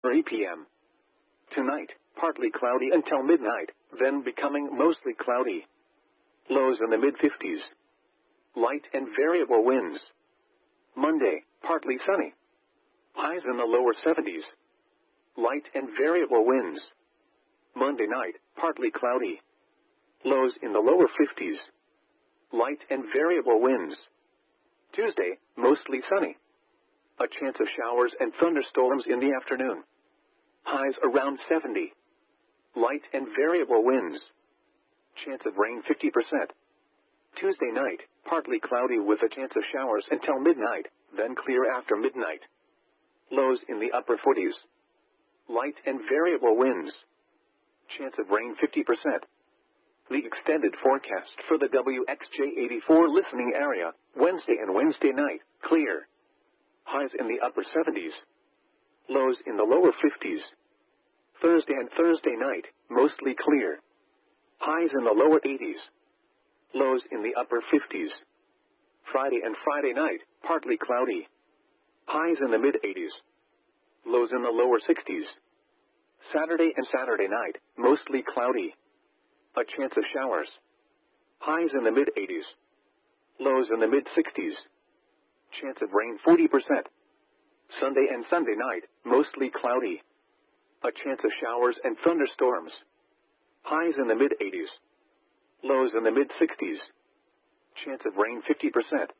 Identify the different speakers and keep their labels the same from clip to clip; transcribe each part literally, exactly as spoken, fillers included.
Speaker 1: three p m Tonight, partly cloudy until midnight, then becoming mostly cloudy. Lows in the mid-fifties. Light and variable winds. Monday, partly sunny. Highs in the lower seventies. Light and variable winds. Monday night, partly cloudy. Lows in the lower fifties. Light and variable winds. Tuesday, mostly sunny. A chance of showers and thunderstorms in the afternoon. Highs around seventy. Light and variable winds. Chance of rain fifty percent. Tuesday night, partly cloudy with a chance of showers until midnight, then clear after midnight. Lows in the upper forties. Light and variable winds. Chance of rain fifty percent. The extended forecast for the W X J eighty-four listening area, Wednesday and Wednesday night, clear. Highs in the upper seventies. Lows in the lower fifties. Thursday and Thursday night, mostly clear. Highs in the lower eighties. Lows in the upper fifties. Friday and Friday night, partly cloudy. Highs in the mid-eighties. Lows in the lower sixties. Saturday and Saturday night, mostly cloudy. A chance of showers. Highs in the mid-eighties. Lows in the mid-sixties. Chance of rain forty percent. Sunday and Sunday night, mostly cloudy. A chance of showers and thunderstorms. Highs in the mid-eighties. Lows in the mid-sixties. Chance of rain fifty percent.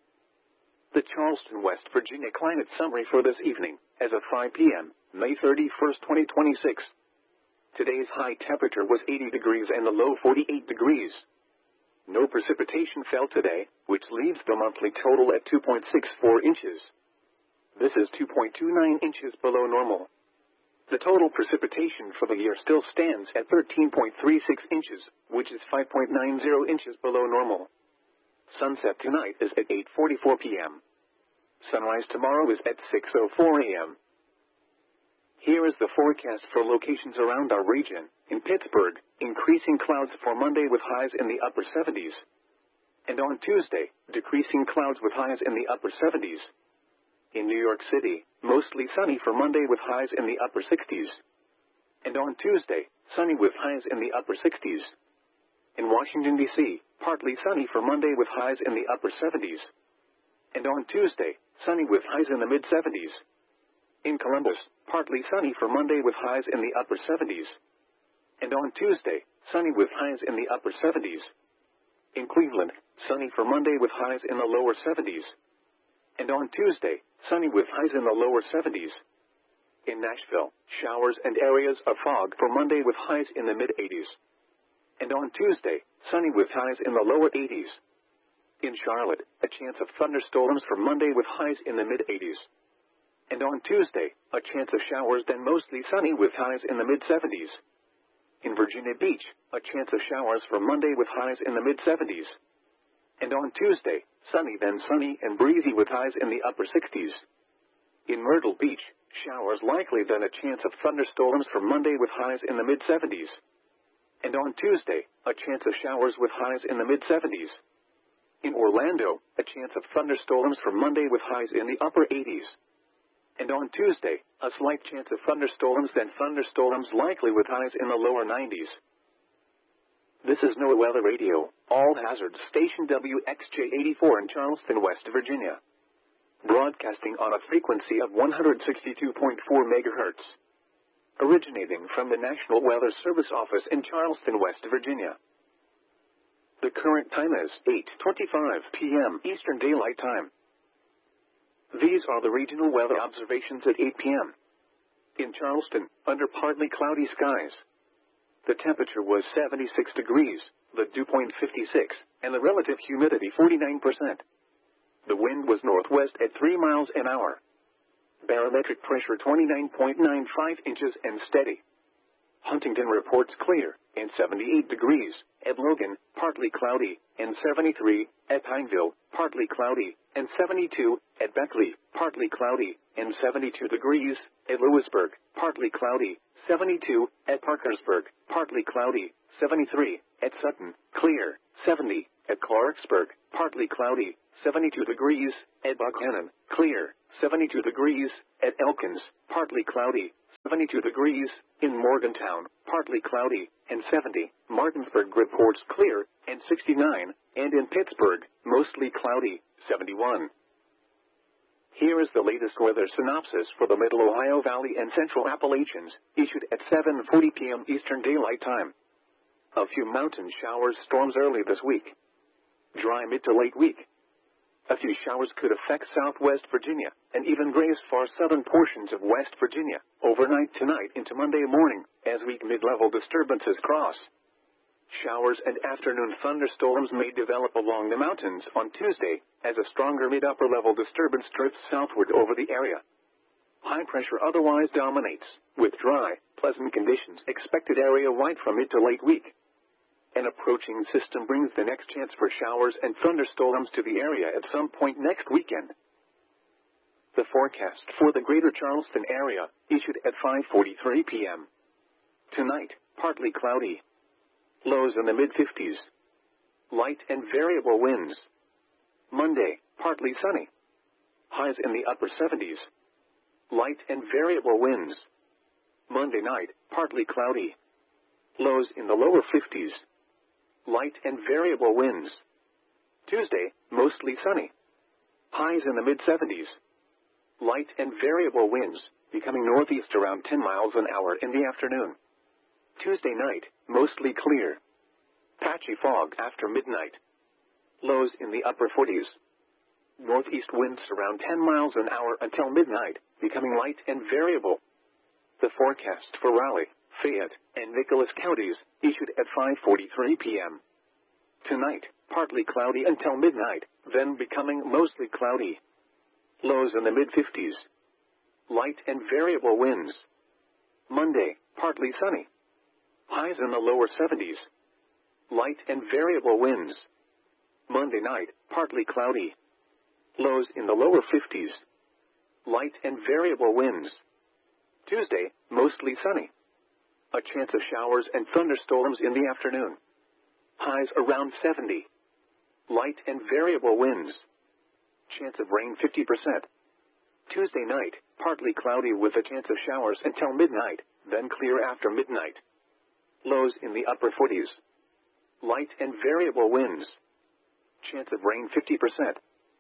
Speaker 1: The Charleston, West Virginia climate summary for this evening, as of five p m, May thirty-first, twenty twenty-six. Today's high temperature was eighty degrees and the low forty-eight degrees. No precipitation fell today, which leaves the monthly total at two point six four inches. This is two point two nine inches below normal. The total precipitation for the year still stands at thirteen point three six inches, which is five point nine zero inches below normal. Sunset tonight is at eight forty-four p m Sunrise tomorrow is at six oh four a m Here is the forecast for locations around our region. In Pittsburgh, increasing clouds for Monday with highs in the upper seventies. And on Tuesday, decreasing clouds with highs in the upper seventies. In New York City, mostly sunny for Monday with highs in the upper sixties. And on Tuesday, sunny with highs in the upper sixties. In Washington, D C, partly sunny for Monday with highs in the upper seventies. And on Tuesday, sunny with highs in the mid-seventies. In Columbus, partly sunny for Monday with highs in the upper seventies. And on Tuesday, sunny with highs in the upper seventies. In Cleveland, sunny for Monday with highs in the lower seventies. And on Tuesday, sunny with highs in the lower seventies. In Nashville, showers and areas of fog for Monday with highs in the mid-eighties. And on Tuesday, sunny with highs in the lower eighties. In Charlotte, a chance of thunderstorms for Monday with highs in the mid-eighties. And on Tuesday, a chance of showers then mostly sunny with highs in the mid-seventies. In Virginia Beach, a chance of showers for Monday with highs in the mid-seventies. And on Tuesday, sunny then sunny and breezy with highs in the upper sixties. In Myrtle Beach, showers likely then a chance of thunderstorms for Monday with highs in the mid-seventies. And on Tuesday, a chance of showers with highs in the mid-seventies. In Orlando, a chance of thunderstorms for Monday with highs in the upper eighties. And on Tuesday, a slight chance of thunderstorms then thunderstorms likely with highs in the lower nineties. This is NOAA Weather Radio, all hazards station W X J eighty-four in Charleston, West Virginia. Broadcasting on a frequency of one hundred sixty-two point four megahertz. Originating from the National Weather Service office in Charleston, West Virginia. The current time is eight twenty-five p m Eastern Daylight Time. These are the regional weather observations at eight p m In Charleston, under partly cloudy skies. The temperature was seventy-six degrees, the dew point fifty-six, and the relative humidity forty-nine percent. The wind was northwest at three miles an hour. Barometric pressure twenty-nine point nine five inches and steady. Huntington reports clear, and seventy-eight degrees. At Logan, partly cloudy, and seventy-three. At Pineville, partly cloudy, and seventy-two. At Beckley, partly cloudy, and seventy-two degrees. At Lewisburg, partly cloudy, seventy-two. At Parkersburg, partly cloudy, seventy-three. At Sutton, clear, seventy. At Clarksburg, partly cloudy, seventy-two degrees. At Buckhannon, clear, seventy-two degrees. At Elkins, partly cloudy, seventy-two degrees. In Morgantown, partly cloudy, and seventy. Martinsburg reports clear, and sixty-nine. And in Pittsburgh, mostly cloudy, seventy-one. Here is the latest weather synopsis for the Middle Ohio Valley and Central Appalachians, issued at seven forty p m Eastern Daylight Time. A few mountain showers, storms early this week. Dry mid to late week. A few showers could affect southwest Virginia, and even graze far southern portions of West Virginia, overnight tonight into Monday morning, as weak mid-level disturbances cross. Showers and afternoon thunderstorms may develop along the mountains on Tuesday, as a stronger mid-upper level disturbance drifts southward over the area. High pressure otherwise dominates, with dry, pleasant conditions expected area-wide from mid to late week. An approaching system brings the next chance for showers and thunderstorms to the area at some point next weekend. The forecast for the greater Charleston area, issued at five forty-three p m Tonight, partly cloudy. Lows in the mid fifties. Light and variable winds. Monday, partly sunny. Highs in the upper seventies. Light and variable winds. Monday night, partly cloudy. Lows in the lower fifties. Light and variable winds. Tuesday, mostly sunny. Highs in the mid seventies. Light and variable winds, becoming northeast around ten miles an hour in the afternoon. Tuesday night, mostly clear. Patchy fog after midnight. Lows in the upper forties. Northeast winds around ten miles an hour until midnight, becoming light and variable. The forecast for Raleigh, Fayette, and Nicholas counties, issued at five forty-three p m Tonight, partly cloudy until midnight, then becoming mostly cloudy. Lows in the mid fifties. Light and variable winds. Monday, partly sunny. Highs in the lower seventies. Light and variable winds. Monday night, partly cloudy. Lows in the lower fifties. Light and variable winds. Tuesday, mostly sunny. A chance of showers and thunderstorms in the afternoon. Highs around seventy. Light and variable winds. Chance of rain fifty percent. Tuesday night, partly cloudy with a chance of showers until midnight, then clear after midnight. Lows in the upper forties. Light and variable winds. Chance of rain fifty percent.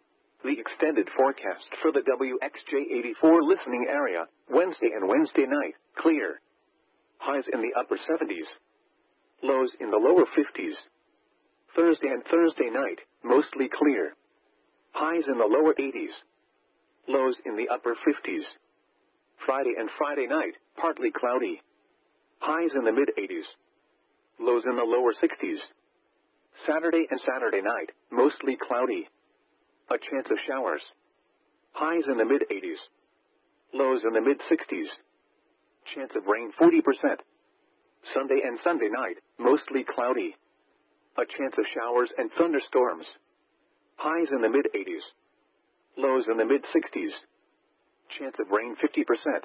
Speaker 1: The extended forecast for the W X J eighty-four listening area, Wednesday and Wednesday night, clear. Highs in the upper seventies. Lows in the lower fifties. Thursday and Thursday night, mostly clear. Highs in the lower eighties. Lows in the upper fifties. Friday and Friday night, partly cloudy. Highs in the mid eighties. Lows in the lower sixties. Saturday and Saturday night, mostly cloudy. A chance of showers. Highs in the mid eighties. Lows in the mid sixties. Chance of rain forty percent. Sunday and Sunday night, mostly cloudy. A chance of showers and thunderstorms. Highs in the mid eighties. Lows in the mid sixties. Chance of rain fifty percent.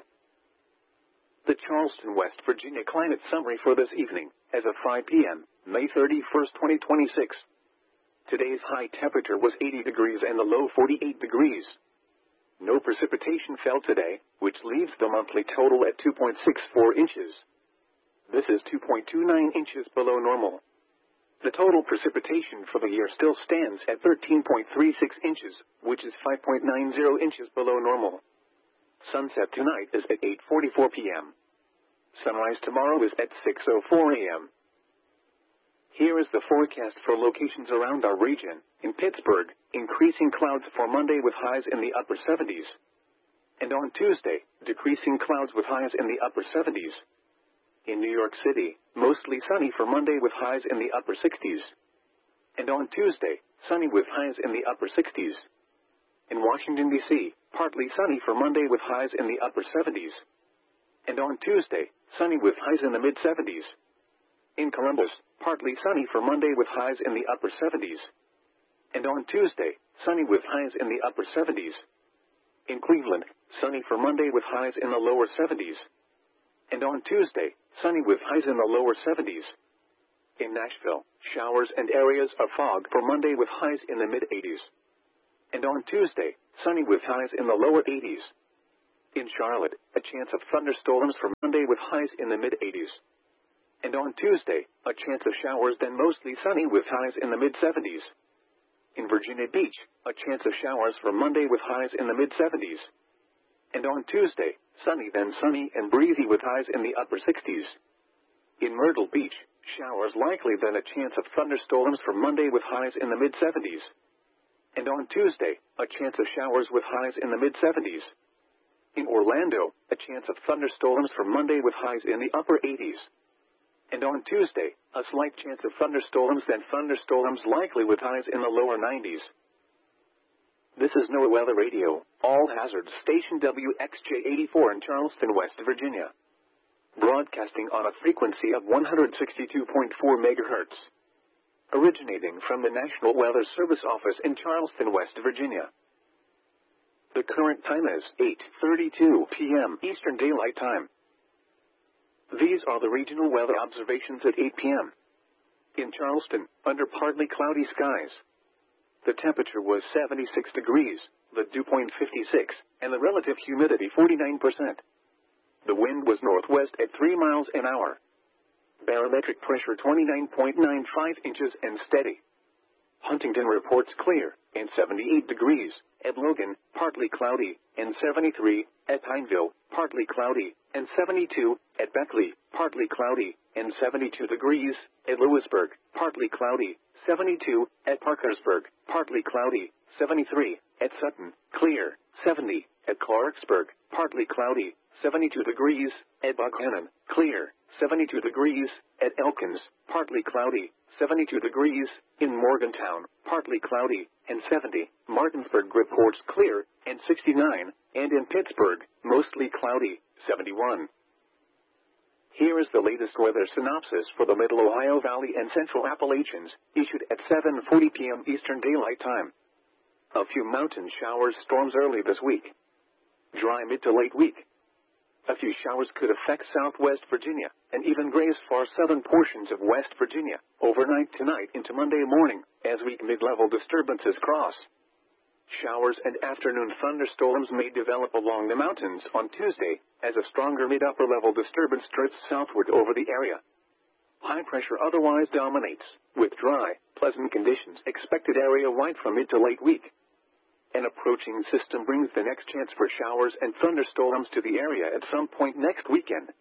Speaker 1: The Charleston, West Virginia climate summary for this evening, as of five p m, May thirty-first, twenty twenty-six. Today's high temperature was eighty degrees and the low forty-eight degrees. No precipitation fell today, which leaves the monthly total at two point six four inches. This is two point two nine inches below normal. The total precipitation for the year still stands at thirteen point three six inches, which is five point nine zero inches below normal. Sunset tonight is at eight forty-four p m Sunrise tomorrow is at six oh four a m Here is the forecast for locations around our region. In Pittsburgh, increasing clouds for Monday with highs in the upper seventies. And on Tuesday, decreasing clouds with highs in the upper seventies. In New York City, mostly sunny for Monday with highs in the upper sixties. And on Tuesday, sunny with highs in the upper sixties. In Washington, D C, partly sunny for Monday with highs in the upper seventies. And on Tuesday, sunny with highs in the mid seventies. In Columbus, partly sunny for Monday with highs in the upper seventies. And on Tuesday, sunny with highs in the upper seventies. In Cleveland, sunny for Monday with highs in the lower seventies. And on Tuesday, sunny with highs in the lower seventies. In Nashville, showers and areas of fog for Monday with highs in the mid eighties. And on Tuesday, sunny with highs in the lower eighties. In Charlotte, a chance of thunderstorms for Monday with highs in the mid eighties. And on Tuesday, a chance of showers, then mostly sunny with highs in the mid seventies. In Virginia Beach, a chance of showers for Monday with highs in the mid seventies. And on Tuesday, sunny then sunny and breezy with highs in the upper sixties. In Myrtle Beach, showers likely, then a chance of thunderstorms for Monday with highs in the mid seventies. And on Tuesday, a chance of showers with highs in the mid seventies. In Orlando, a chance of thunderstorms for Monday with highs in the upper eighties. And on Tuesday, a slight chance of thunderstorms, then thunderstorms likely with highs in the lower nineties. This is NOAA Weather Radio, all hazards station W X J eighty-four in Charleston, West Virginia. Broadcasting on a frequency of one hundred sixty-two point four megahertz. Originating from the National Weather Service office in Charleston, West Virginia. The current time is eight thirty-two p m Eastern Daylight Time. These are the regional weather observations at eight p m In Charleston, under partly cloudy skies. The temperature was seventy-six degrees, the dew point fifty-six, and the relative humidity forty-nine percent. The wind was northwest at three miles an hour. Barometric pressure twenty-nine point nine five inches and steady. Huntington reports clear, and seventy-eight degrees. At Logan, partly cloudy, and seventy-three. At Pineville, partly cloudy, and seventy-two. At Beckley, partly cloudy, and seventy-two degrees. At Lewisburg, partly cloudy, seventy-two. At Parkersburg, partly cloudy, seventy-three. At Sutton, clear, seventy. At Clarksburg, partly cloudy, seventy-two degrees. At Buckhannon, clear, seventy-two degrees. At Elkins, partly cloudy, seventy-two degrees. In Morgantown, partly cloudy, and seventy. Martinsburg reports clear, and sixty-nine. And in Pittsburgh, mostly cloudy, seventy-one. Here is the latest weather synopsis for the Middle Ohio Valley and Central Appalachians, issued at seven forty p m Eastern Daylight Time. A few mountain showers, storms early this week. Dry mid to late week. A few showers could affect southwest Virginia, and even graze far southern portions of West Virginia, overnight tonight into Monday morning, as weak mid-level disturbances cross. Showers and afternoon thunderstorms may develop along the mountains on Tuesday, as a stronger mid-upper level disturbance drifts southward over the area. High pressure otherwise dominates, with dry, pleasant conditions expected area-wide from mid to late week. An approaching system brings the next chance for showers and thunderstorms to the area at some point next weekend.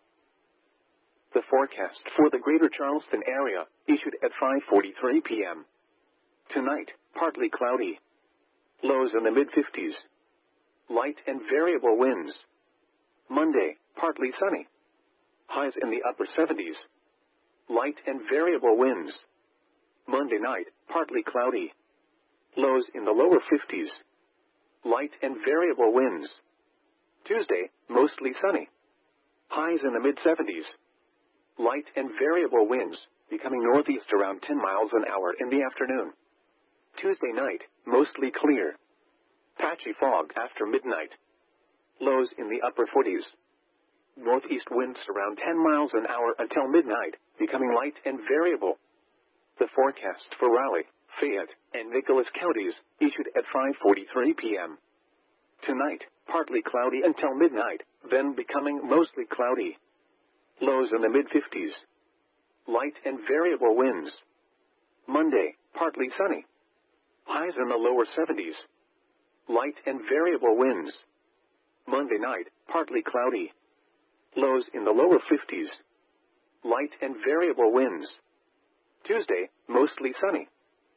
Speaker 1: The forecast for the greater Charleston area, issued at five forty-three p m Tonight, partly cloudy. Lows in the mid fifties. Light and variable winds. Monday, partly sunny. Highs in the upper seventies. Light and variable winds. Monday night, partly cloudy. Lows in the lower fifties. Light and variable winds. Tuesday, mostly sunny. Highs in the mid seventies. Light and variable winds, becoming northeast around ten miles an hour in the afternoon. Tuesday night, mostly clear. Patchy fog after midnight. Lows in the upper forties. Northeast winds around ten miles an hour until midnight, becoming light and variable. The forecast for Raleigh, Fayette, and Nicholas counties, issued at five forty-three p m Tonight, partly cloudy until midnight, then becoming mostly cloudy. Lows in the mid fifties. Light and variable winds. Monday, partly sunny. Highs in the lower seventies. Light and variable winds. Monday night, partly cloudy. Lows in the lower fifties. Light and variable winds. Tuesday, mostly sunny.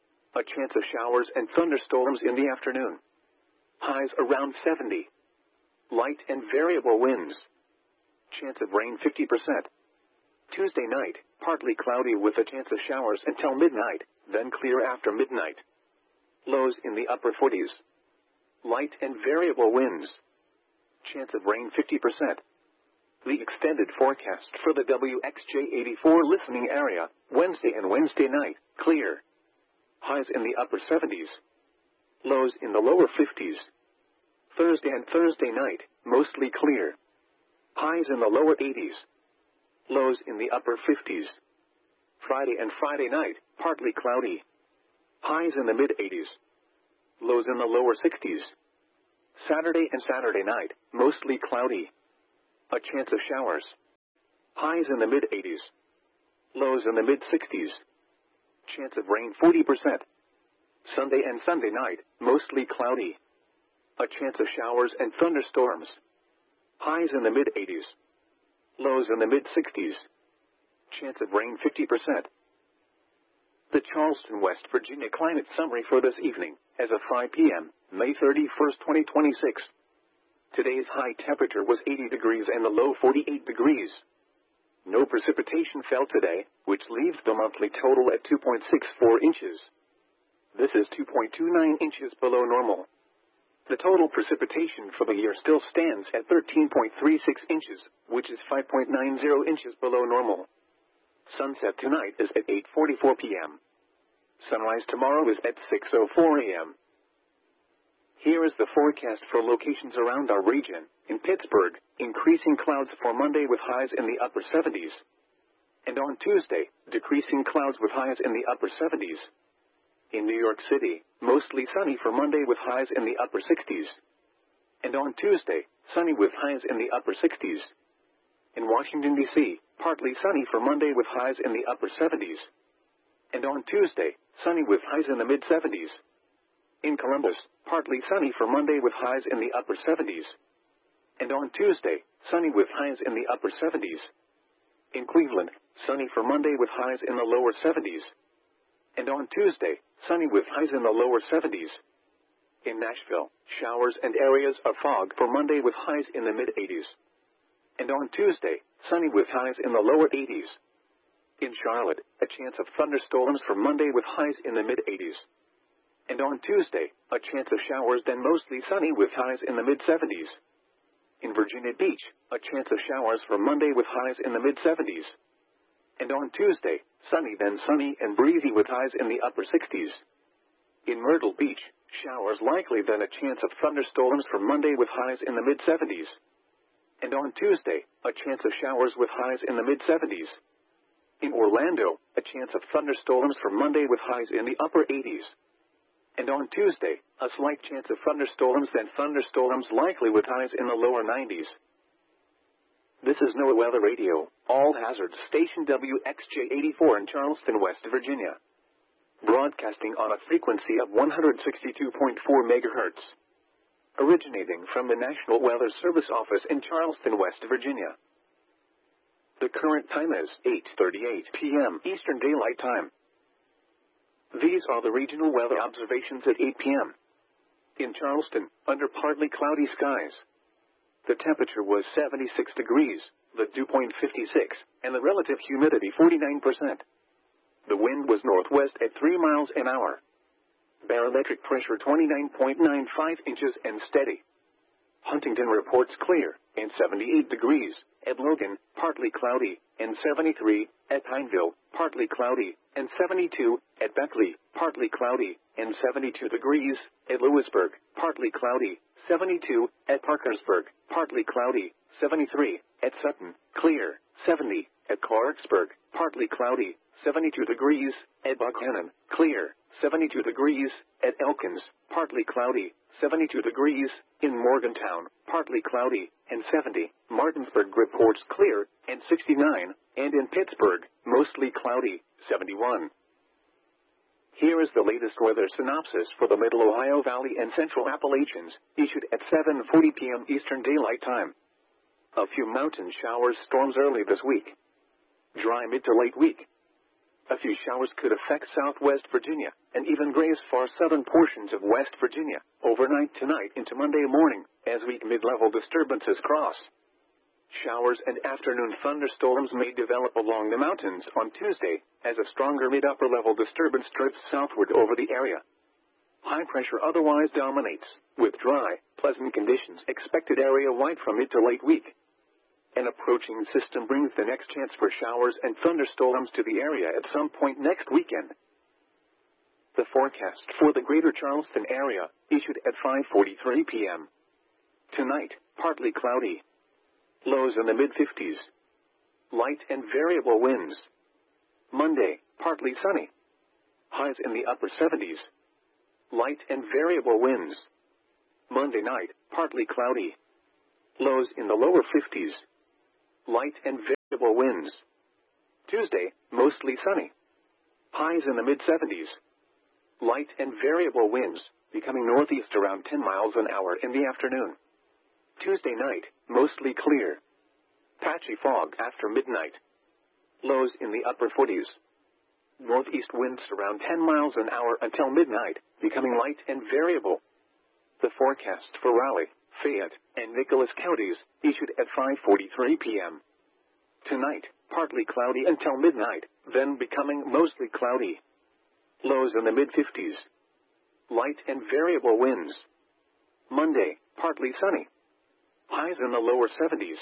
Speaker 1: A chance of showers and thunderstorms in the afternoon. Highs around seventy. Light and variable winds. Chance of rain fifty percent. Tuesday night, partly cloudy with a chance of showers until midnight, then clear after midnight. Lows in the upper forties. Light and variable winds. Chance of rain fifty percent. The extended forecast for the W X J eighty-four listening area, Wednesday and Wednesday night, clear. Highs in the upper seventies. Lows in the lower fifties. Thursday and Thursday night, mostly clear. Highs in the lower eighties. Lows in the upper fifties. Friday and Friday night, partly cloudy. Highs in the mid eighties. Lows in the lower sixties. Saturday and Saturday night, mostly cloudy. A chance of showers. Highs in the mid-eighties. Lows in the mid-sixties. Chance of rain forty percent. Sunday and Sunday night, mostly cloudy. A chance of showers and thunderstorms. Highs in the mid-eighties. Lows in the mid-sixties. Chance of rain fifty percent. The Charleston, West Virginia climate summary for this evening, as of five p m, May thirty-first, twenty twenty-six. Today's high temperature was eighty degrees and the low forty-eight degrees. No precipitation fell today, which leaves the monthly total at two point six four inches. This is two point two nine inches below normal. The total precipitation for the year still stands at thirteen point three six inches, which is five point nine zero inches below normal. Sunset tonight is at eight forty-four p m Sunrise tomorrow is at six oh four a m Here is the forecast for locations around our region. In Pittsburgh, increasing clouds for Monday with highs in the upper seventies. And on Tuesday, decreasing clouds with highs in the upper seventies. In New York City, mostly sunny for Monday with highs in the upper sixties. And on Tuesday, sunny with highs in the upper sixties. In Washington, D C, partly sunny for Monday with highs in the upper seventies. And on Tuesday, sunny with highs in the mid-seventies. In Columbus, partly sunny for Monday with highs in the upper seventies. And on Tuesday, sunny with highs in the upper seventies. In Cleveland, sunny for Monday with highs in the lower seventies. And on Tuesday, sunny with highs in the lower seventies. In Nashville, showers and areas of fog for Monday with highs in the mid-eighties. And on Tuesday, sunny with highs in the lower eighties. In Charlotte, a chance of thunderstorms for Monday with highs in the mid-eighties. And on Tuesday, a chance of showers then mostly sunny with highs in the mid-seventies. In Virginia Beach, a chance of showers for Monday with highs in the mid-seventies. And on Tuesday, sunny then sunny and breezy with highs in the upper sixties. In Myrtle Beach, showers likely then a chance of thunderstorms for Monday with highs in the mid-seventies. And on Tuesday, a chance of showers with highs in the mid-seventies. In Orlando, a chance of thunderstorms for Monday with highs in the upper eighties. And on Tuesday, a slight chance of thunderstorms then thunderstorms likely with highs in the lower nineties. This is NOAA Weather Radio, all hazards station W X J eighty-four in Charleston, West Virginia. Broadcasting on a frequency of one hundred sixty-two point four megahertz. Originating from the National Weather Service office in Charleston, West Virginia. The current time is eight thirty-eight p m Eastern Daylight Time. These are the regional weather observations at eight p m In Charleston, under partly cloudy skies. The temperature was seventy-six degrees, the dew point fifty-six, and the relative humidity forty-nine percent. The wind was northwest at three miles an hour. Barometric pressure twenty-nine point nine five inches and steady. Huntington reports clear, and seventy-eight degrees. At Logan, partly cloudy, and seventy-three. At Pineville, partly cloudy, and seventy-two. At Beckley, partly cloudy, and seventy-two degrees. At Lewisburg, partly cloudy, seventy-two. At Parkersburg, partly cloudy, seventy-three. At Sutton, clear, seventy. At Clarksburg, partly cloudy, seventy-two degrees. At Buckhannon, clear, seventy-two degrees. At Elkins, partly cloudy, seventy-two degrees. In Morgantown, partly cloudy, and seventy. Martinsburg reports clear, and sixty-nine. And in Pittsburgh, mostly cloudy, seventy-one. Here is the latest weather synopsis for the Middle Ohio Valley and Central Appalachians, issued at seven forty p m Eastern Daylight Time. A few mountain showers, storms early this week. Dry mid to late week. A few showers could affect southwest Virginia, and even graze far southern portions of West Virginia, overnight tonight into Monday morning, as weak mid-level disturbances cross. Showers and afternoon thunderstorms may develop along the mountains on Tuesday, as a stronger mid-upper level disturbance drifts southward over the area. High pressure otherwise dominates, with dry, pleasant conditions expected area-wide from mid to late week. An approaching system brings the next chance for showers and thunderstorms to the area at some point next weekend. The forecast for the greater Charleston area, issued at five forty-three p m Tonight, partly cloudy. Lows in the mid-fifties. Light and variable winds. Monday, partly sunny. Highs in the upper seventies. Light and variable winds. Monday night, partly cloudy. Lows in the lower fifties. Light and variable winds. Tuesday, mostly sunny. Highs in the mid-seventies. Light and variable winds, becoming northeast around ten miles an hour in the afternoon. Tuesday night, mostly clear. Patchy fog after midnight. Lows in the upper forties. Northeast winds around ten miles an hour until midnight, becoming light and variable. The forecast for Raleigh, Fayette, and Nicholas counties, issued at five forty-three p.m. Tonight, partly cloudy until midnight, then becoming mostly cloudy. Lows in the mid-fifties. Light and variable winds. Monday, partly sunny. Highs in the lower seventies.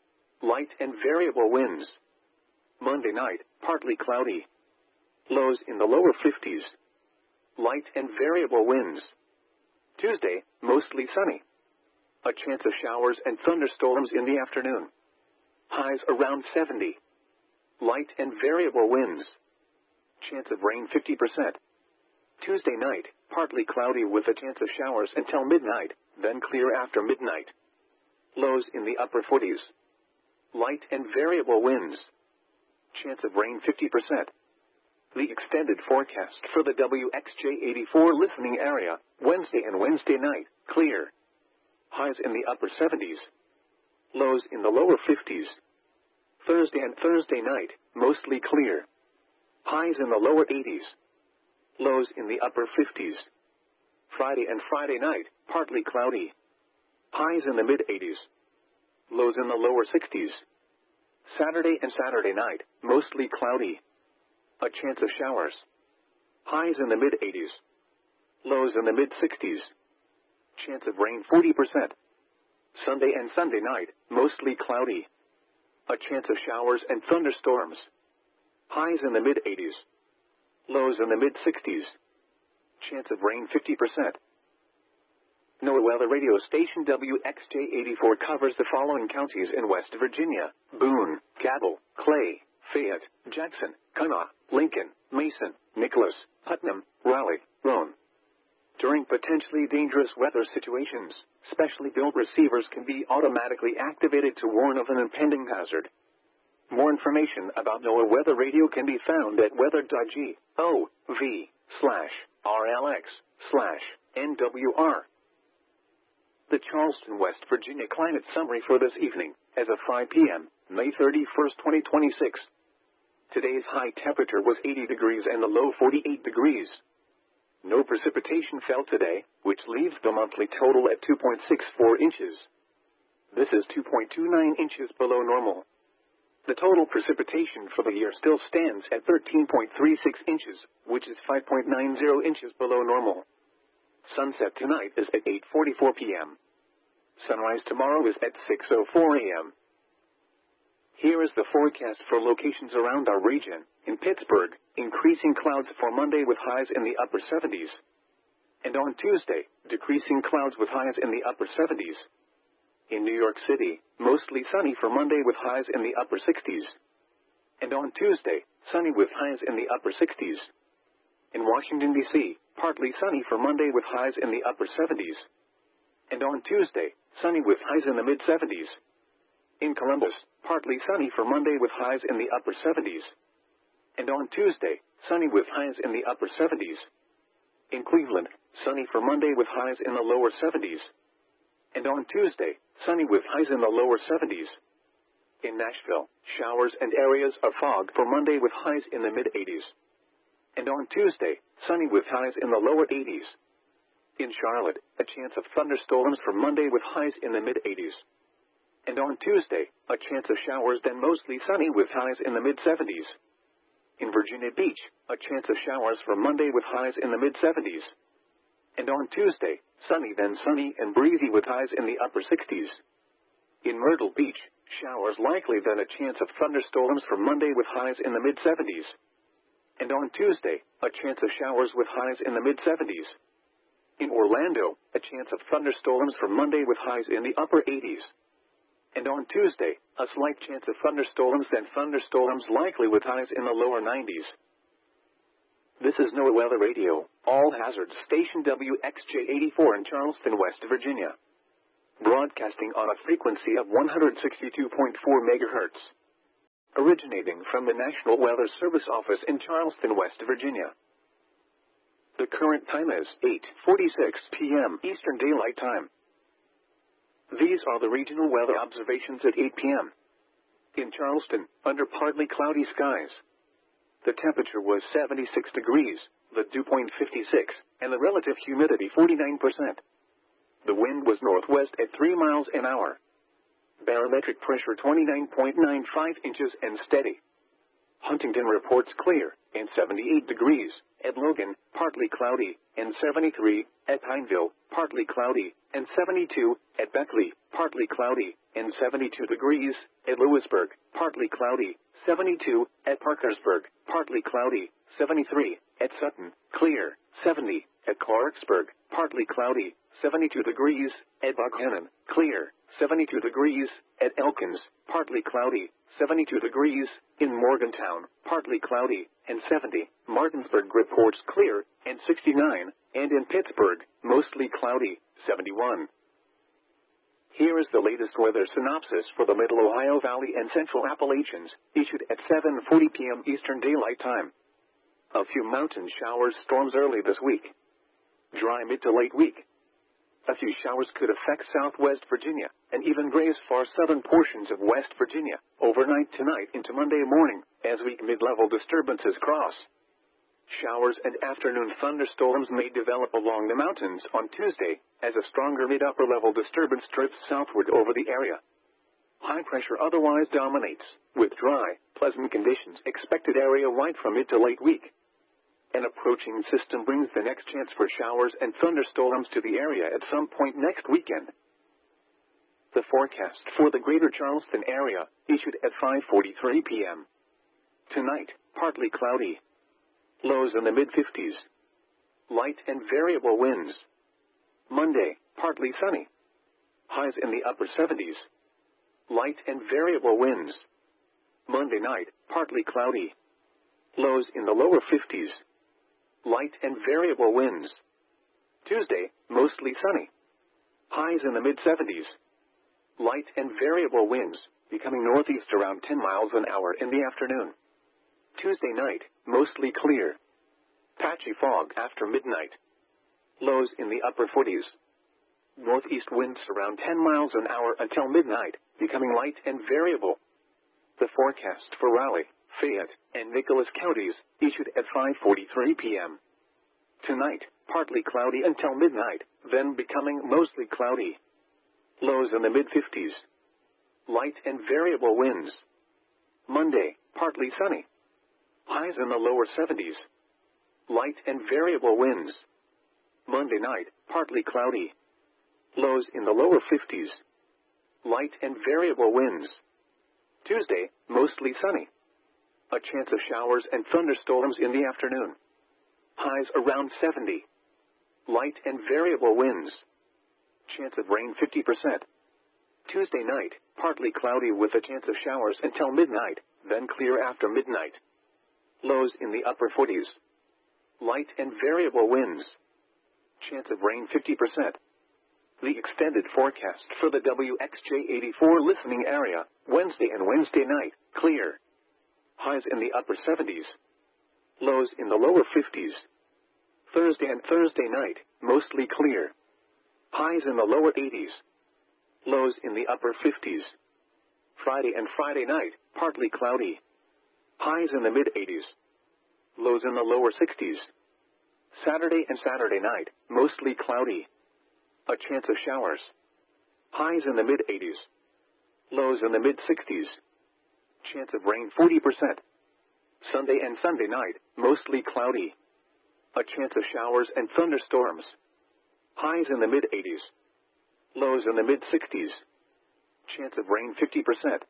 Speaker 1: Light and variable winds. Monday night, partly cloudy. Lows in the lower fifties. Light and variable winds. Tuesday, mostly sunny. A chance of showers and thunderstorms in the afternoon. Highs around seventy. Light and variable winds. Chance of rain fifty percent. Tuesday night, partly cloudy with a chance of showers until midnight, then clear after midnight. Lows in the upper forties. Light and variable winds. Chance of rain fifty percent. The extended forecast for the W X J eighty-four listening area, Wednesday and Wednesday night, clear. Highs in the upper seventies. Lows in the lower fifties. Thursday and Thursday night, mostly clear. Highs in the lower eighties. Lows in the upper fifties. Friday and Friday night, partly cloudy. Highs in the mid-eighties. Lows in the lower sixties. Saturday and Saturday night, mostly cloudy. A chance of showers. Highs in the mid-eighties. Lows in the mid-sixties. Chance of rain forty percent. Sunday and Sunday night, mostly cloudy. A chance of showers and thunderstorms. Highs in the mid-eighties. Lows in the mid-sixties. Chance of rain fifty percent. NOAA weather radio station W X J eighty-four covers the following counties in West Virginia: Boone, Cabell, Clay, Fayette, Jackson, Kanawha, Lincoln, Mason, Nicholas, Putnam, Raleigh, Roane. During potentially dangerous weather situations, specially built receivers can be automatically activated to warn of an impending hazard. More information about NOAA Weather Radio can be found at weather.gov slash RLX slash NWR. The Charleston, West Virginia climate summary for this evening, as of five p.m., May thirty-first, twenty twenty-six. Today's high temperature was eighty degrees and the low forty-eight degrees. No precipitation fell today, which leaves the monthly total at two point six four inches. This is two point two nine inches below normal. The total precipitation for the year still stands at thirteen point three six inches, which is five point nine zero inches below normal. Sunset tonight is at eight forty-four p.m. Sunrise tomorrow is at six oh four a.m. Here is the forecast for locations around our region. In Pittsburgh, increasing clouds for Monday with highs in the upper seventies. And on Tuesday, decreasing clouds with highs in the upper seventies. In New York City, mostly sunny for Monday with highs in the upper sixties. And on Tuesday, sunny with highs in the upper sixties. In Washington, D C, partly sunny for Monday with highs in the upper seventies. And on Tuesday, sunny with highs in the mid-seventies. In Columbus, partly sunny for Monday with highs in the upper seventies. And on Tuesday, sunny with highs in the upper seventies. In Cleveland, sunny for Monday with highs in the lower seventies. And on Tuesday, sunny with highs in the lower seventies. In Nashville, showers and areas of fog for Monday with highs in the mid-eighties. And on Tuesday, sunny with highs in the lower eighties. In Charlotte, a chance of thunderstorms for Monday with highs in the mid-eighties. And on Tuesday, a chance of showers then mostly sunny with highs in the mid-seventies. In Virginia Beach, a chance of showers for Monday with highs in the mid-seventies. And on Tuesday, sunny then sunny and breezy with highs in the upper sixties. In Myrtle Beach, showers likely then a chance of thunderstorms for Monday with highs in the mid-seventies. And on Tuesday, a chance of showers with highs in the mid-seventies. In Orlando, a chance of thunderstorms for Monday with highs in the upper eighties. And on Tuesday, a slight chance of thunderstorms then thunderstorms likely with highs in the lower nineties. This is NOAA Weather Radio, all hazards station W X J eighty-four in Charleston, West Virginia. Broadcasting on a frequency of one hundred sixty-two point four megahertz. Originating from the National Weather Service office in Charleston, West Virginia. The current time is eight forty-six p m Eastern Daylight Time. These are the regional weather observations at eight p m In Charleston, under partly cloudy skies. The temperature was seventy-six degrees, the dew point fifty-six, and the relative humidity forty-nine percent. The wind was northwest at three miles an hour. Barometric pressure twenty-nine point nine five inches and steady. Huntington reports clear, and seventy-eight degrees. At Logan, partly cloudy, and seventy-three. At Pineville, partly cloudy, and seventy-two. At Beckley, partly cloudy, and seventy-two degrees. At Lewisburg, partly cloudy, seventy-two. At Parkersburg, partly cloudy, seventy-three. At Sutton, clear, seventy. At Clarksburg, partly cloudy, seventy-two degrees. At Buckhannon, clear, seventy-two degrees. At Elkins, partly cloudy, seventy-two degrees. In Morgantown, partly cloudy, and seventy. Martinsburg reports clear, and sixty-nine. And in Pittsburgh, mostly cloudy, seventy-one. Here is the latest weather synopsis for the Middle Ohio Valley and Central Appalachians, issued at seven forty p m Eastern Daylight Time. A few mountain showers, storms early this week. Dry mid to late week. A few showers could affect southwest Virginia, and even graze far southern portions of West Virginia, overnight tonight into Monday morning, as weak mid-level disturbances cross. Showers and afternoon thunderstorms may develop along the mountains on Tuesday, as a stronger mid-upper level disturbance drifts southward over the area. High pressure otherwise dominates, with dry, pleasant conditions expected area-wide from mid to late week. An approaching system brings the next chance for showers and thunderstorms to the area at some point next weekend. The forecast for the greater Charleston area, issued at five forty-three p m Tonight, partly cloudy. Lows in the mid fifties. Light and variable winds. Monday, partly sunny. Highs in the upper seventies. Light and variable winds. Monday night, partly cloudy. Lows in the lower fifties. Light and variable winds. Tuesday, mostly sunny. Highs in the mid seventies. Light and variable winds, becoming northeast around ten miles an hour in the afternoon. Tuesday night, mostly clear. Patchy fog after midnight. Lows in the upper forties. Northeast winds around ten miles an hour until midnight, becoming light and variable. The forecast for Raleigh, Fayette, and Nicholas counties, issued at five forty-three p m Tonight, partly cloudy until midnight, then becoming mostly cloudy. Lows in the mid fifties. Light and variable winds. Monday, partly sunny. Highs in the lower seventies. Light and variable winds. Monday night, partly cloudy. Lows in the lower fifties. Light and variable winds. Tuesday, mostly sunny. A chance of showers and thunderstorms in the afternoon. Highs around seventy. Light and variable winds. Chance of rain fifty percent. Tuesday night, partly cloudy with a chance of showers until midnight, then clear after midnight. Lows in the upper forties. Light and variable winds. Chance of rain fifty percent. The extended forecast for the W X J eighty-four listening area, Wednesday and Wednesday night, clear. Highs in the upper seventies. Lows in the lower fifties. Thursday and Thursday night, mostly clear. Highs in the lower eighties. Lows in the upper fifties. Friday and Friday night, partly cloudy. Highs in the mid eighties. Lows in the lower sixties. Saturday and Saturday night, mostly cloudy. A chance of showers. Highs in the mid eighties. Lows in the mid sixties. Chance of rain forty percent. Sunday and Sunday night, mostly cloudy. A chance of showers and thunderstorms. Highs in the mid eighties. Lows in the mid sixties. Chance of rain fifty percent.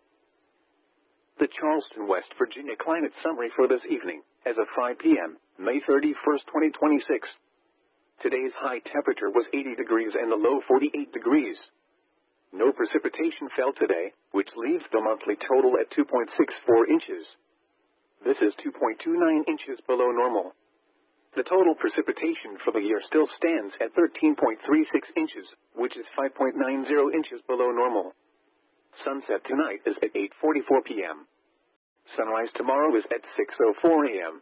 Speaker 1: The Charleston, West Virginia climate summary for this evening, as of five p m, May thirty-first, twenty twenty-six. Today's high temperature was eighty degrees and the low forty-eight degrees. No precipitation fell today, which leaves the monthly total at two point six four inches. This is two point two nine inches below normal. The total precipitation for the year still stands at thirteen point three six inches, which is five point nine zero inches below normal. Sunset tonight is at eight forty-four p m Sunrise tomorrow is at six oh four a m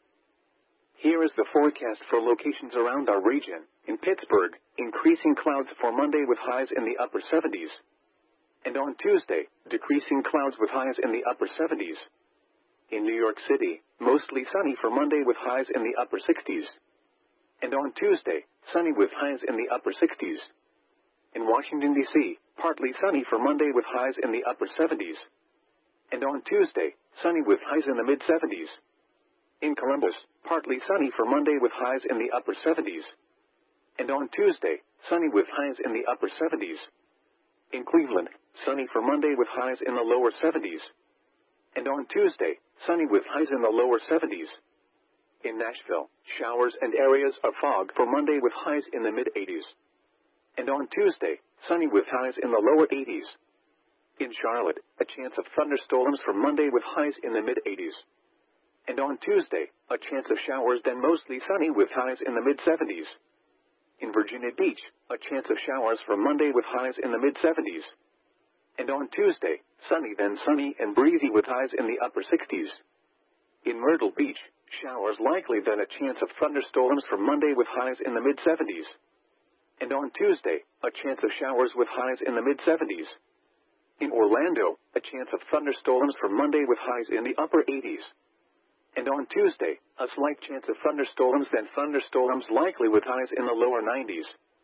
Speaker 1: Here is the forecast for locations around our region. In Pittsburgh, increasing clouds for Monday with highs in the upper seventies. And on Tuesday, decreasing clouds with highs in the upper seventies. In New York City, mostly sunny for Monday with highs in the upper sixties. And on Tuesday, sunny with highs in the upper sixties. In Washington, D C, partly sunny for Monday with highs in the upper seventies. And on Tuesday, sunny with highs in the mid seventies. In Columbus, partly sunny for Monday with highs in the upper seventies. And on Tuesday, sunny with highs in the upper seventies. In Cleveland, sunny for Monday with highs in the lower seventies. And on Tuesday, sunny with highs in the lower seventies. In Nashville, showers and areas of fog for Monday with highs in the mid eighties. And on Tuesday, sunny with highs in the lower eighties. In Charlotte, a chance of thunderstorms for Monday with highs in the mid eighties. And on Tuesday, a chance of showers then mostly sunny with highs in the mid seventies. In Virginia Beach, a chance of showers for Monday with highs in the mid seventies. And on Tuesday, sunny then sunny and breezy with highs in the upper sixties. In Myrtle Beach, showers likely then a chance of thunderstorms for Monday with highs in the mid seventies. And on Tuesday, a chance of showers with highs in the mid seventies. In Orlando, a chance of thunderstorms for Monday with highs in the upper eighties. And on Tuesday, a slight chance of thunderstorms then thunderstorms likely with highs in the lower nineties.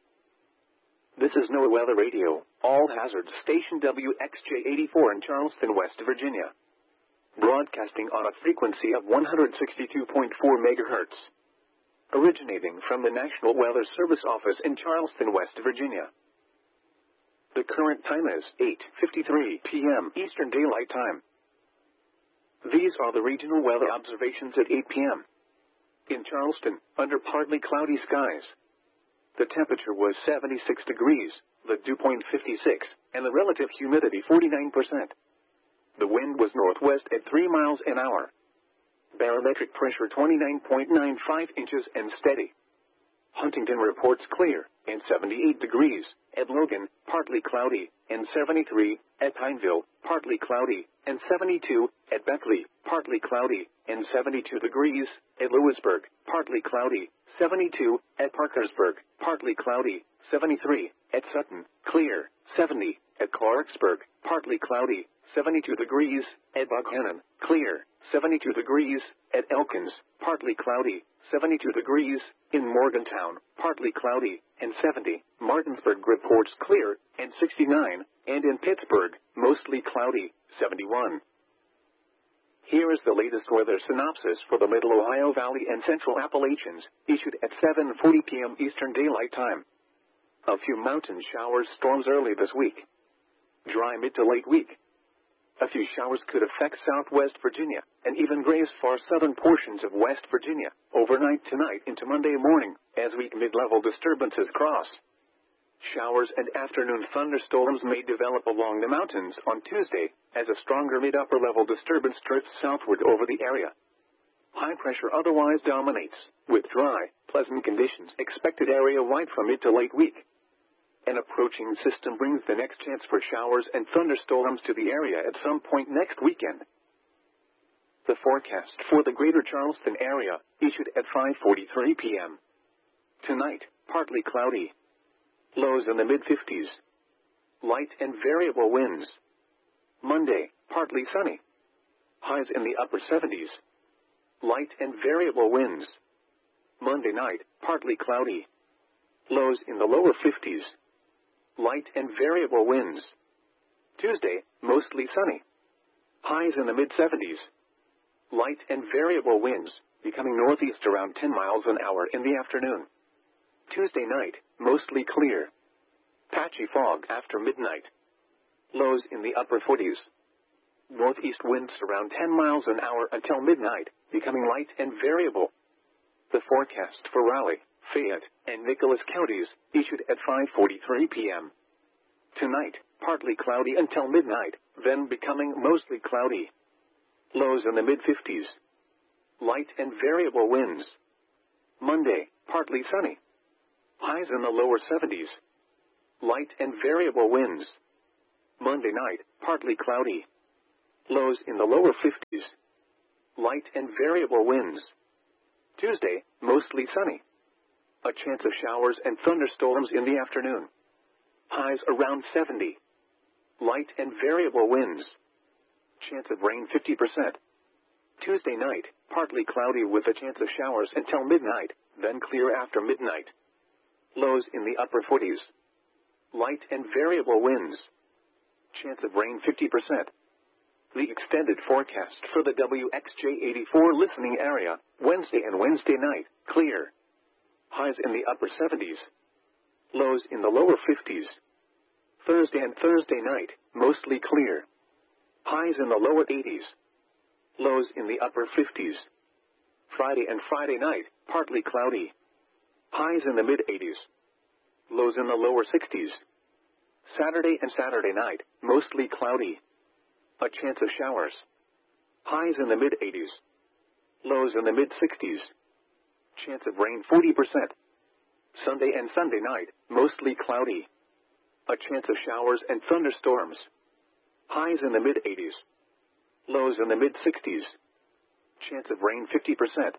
Speaker 1: This is NOAA Weather Radio, all hazards station W X J eighty-four in Charleston, West Virginia. Broadcasting on a frequency of one hundred sixty-two point four megahertz. Originating from the National Weather Service office in Charleston, West Virginia. The current time is eight fifty-three p m Eastern Daylight Time. These are the regional weather observations at eight p m In Charleston, under partly cloudy skies. The temperature was seventy-six degrees, the dew point fifty-six, and the relative humidity forty-nine percent. The wind was northwest at three miles an hour. Barometric pressure twenty-nine point nine five inches and steady. Huntington reports clear, and seventy-eight degrees. At Logan, partly cloudy, and seventy-three. At Pineville, partly cloudy, and seventy-two. At Beckley, partly cloudy, and seventy-two degrees. At Lewisburg, partly cloudy, seventy-two. At Parkersburg, partly cloudy, seventy-three. At Sutton, clear, seventy. At Clarksburg, partly cloudy, seventy-two degrees. At Buckhannon, clear, seventy-two degrees. At Elkins, partly cloudy, seventy-two degrees. In Morgantown, partly cloudy, and seventy. Martinsburg reports clear, and sixty-nine. And in Pittsburgh, mostly cloudy, seventy-one. Here is the latest weather synopsis for the Middle Ohio Valley and Central Appalachians, issued at seven forty p m Eastern Daylight Time. A few mountain showers, storms early this week. Dry mid to late week. A few showers could affect southwest Virginia, and even graze far southern portions of West Virginia, overnight tonight into Monday morning, as weak mid-level disturbances cross. Showers and afternoon thunderstorms may develop along the mountains on Tuesday, as a stronger mid-upper level disturbance drifts southward over the area. High pressure otherwise dominates, with dry, pleasant conditions expected area-wide from mid to late week. An approaching system brings the next chance for showers and thunderstorms to the area at some point next weekend. The forecast for the greater Charleston area, issued at five forty-three p m Tonight, partly cloudy. Lows in the mid fifties. Light and variable winds. Monday, partly sunny. Highs in the upper seventies. Light and variable winds. Monday night, partly cloudy. Lows in the lower fifties. Light and variable winds. Tuesday, mostly sunny. Highs in the mid seventies. Light and variable winds, becoming northeast around ten miles an hour in the afternoon. Tuesday night, mostly clear. Patchy fog after midnight. Lows in the upper forties. Northeast winds around ten miles an hour until midnight, becoming light and variable. The forecast for Raleigh, Fayette, and Nicholas counties, issued at five forty-three p m Tonight, partly cloudy until midnight, then becoming mostly cloudy. Lows in the mid fifties. Light and variable winds. Monday, partly sunny. Highs in the lower seventies. Light and variable winds. Monday night, partly cloudy. Lows in the lower fifties. Light and variable winds. Tuesday, mostly sunny. A chance of showers and thunderstorms in the afternoon. Highs around seventy. Light and variable winds. Chance of rain fifty percent. Tuesday night, partly cloudy with a chance of showers until midnight, then clear after midnight. Lows in the upper forties. Light and variable winds. Chance of rain fifty percent. The extended forecast for the W X J eighty-four listening area, Wednesday and Wednesday night, clear. Highs in the upper seventies. Lows in the lower fifties. Thursday and Thursday night, mostly clear. Highs in the lower eighties. Lows in the upper fifties. Friday and Friday night, partly cloudy. Highs in the mid-eighties. Lows in the lower sixties. Saturday and Saturday night, mostly cloudy. A chance of showers. Highs in the mid-eighties. Lows in the mid-sixties. Chance of rain forty percent. Sunday and Sunday night, mostly cloudy. A chance of showers and thunderstorms. Highs in the mid-eighties. Lows in the mid-sixties. Chance of rain fifty percent.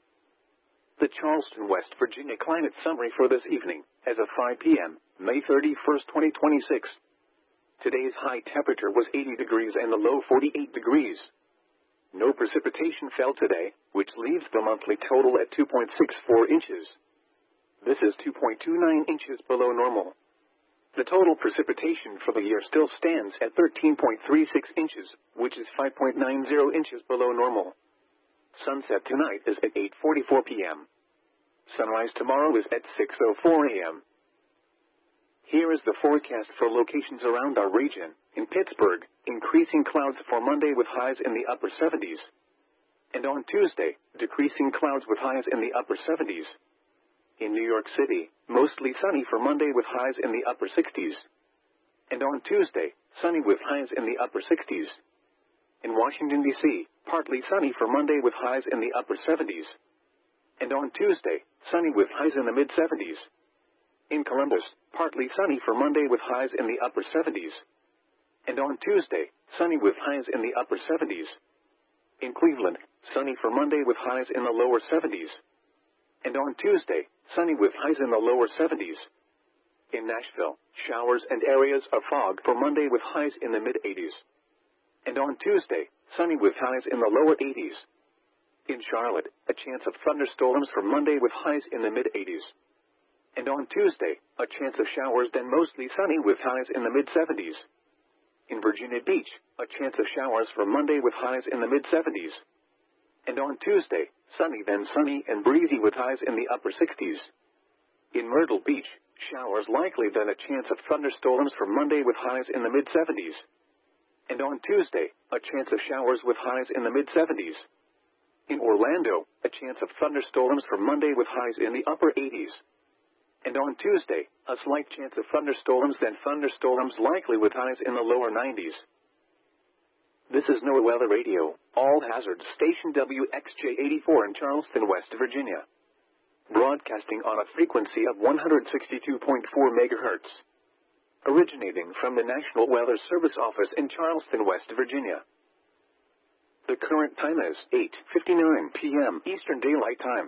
Speaker 1: The Charleston, West Virginia climate summary for this evening, as of five p m, May thirty-first, twenty twenty-six. Today's high temperature was eighty degrees and the low forty-eight degrees. No precipitation fell today, which leaves the monthly total at two point six four inches. This is two point two nine inches below normal. The total precipitation for the year still stands at thirteen point three six inches, which is five point nine zero inches below normal. Sunset tonight is at eight forty-four p m Sunrise tomorrow is at six oh four a m Here is the forecast for locations around our region. In Pittsburgh, increasing clouds for Monday with highs in the upper seventies. And on Tuesday, decreasing clouds with highs in the upper seventies. In New York City, mostly sunny for Monday with highs in the upper sixties. And on Tuesday, sunny with highs in the upper sixties. In Washington, D C, partly sunny for Monday with highs in the upper seventies. And on Tuesday, sunny with highs in the mid-seventies. In Columbus, partly sunny for Monday with highs in the upper seventies. And on Tuesday, sunny with highs in the upper seventies. In Cleveland, sunny for Monday with highs in the lower seventies. And on Tuesday, sunny with highs in the lower seventies. In Nashville, showers and areas of fog for Monday with highs in the mid-eighties. And on Tuesday, sunny with highs in the lower eighties. In Charlotte, a chance of thunderstorms for Monday with highs in the mid-eighties. And on Tuesday, a chance of showers then mostly sunny with highs in the mid-seventies. In Virginia Beach, a chance of showers for Monday with highs in the mid-seventies. And on Tuesday, sunny then sunny and breezy with highs in the upper sixties. In Myrtle Beach, showers likely then a chance of thunderstorms for Monday with highs in the mid-seventies. And on Tuesday, a chance of showers with highs in the mid-seventies. In Orlando, a chance of thunderstorms for Monday with highs in the upper eighties. And on Tuesday, a slight chance of thunderstorms then thunderstorms likely with highs in the lower nineties. This is NOAA Weather Radio, all hazards station W X J eighty-four in Charleston, West Virginia. Broadcasting on a frequency of one hundred sixty-two point four megahertz. Originating from the National Weather Service Office in Charleston, West Virginia. The current time is eight fifty-nine p m Eastern Daylight Time.